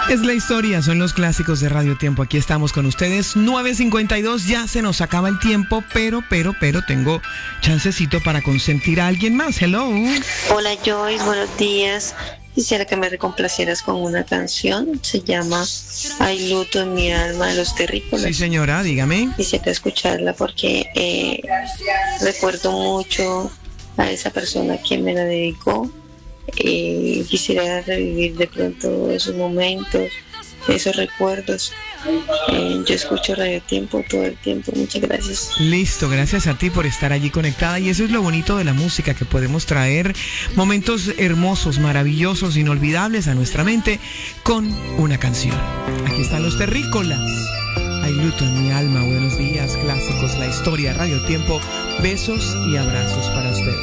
Es la historia, son los clásicos de Radio Tiempo. Aquí estamos con ustedes, 9:52, ya se nos acaba el tiempo, pero tengo chancecito para consentir a alguien más. Hello. Hola Joyce, buenos días. Quisiera que me complacieras con una canción, se llama Hay luto en mi alma de los terrícolas. Sí señora, dígame. Quisiera escucharla porque recuerdo mucho a esa persona que me la dedicó. Quisiera revivir de pronto esos momentos, esos recuerdos. Yo escucho Radio Tiempo todo el tiempo. Muchas gracias. Listo, gracias a ti por estar allí conectada. Y eso es lo bonito de la música, que podemos traer momentos hermosos, maravillosos, inolvidables a nuestra mente con una canción. Aquí están los terrícolas. Hay luto en mi alma. Buenos días, clásicos, la historia, Radio Tiempo. Besos y abrazos para ustedes.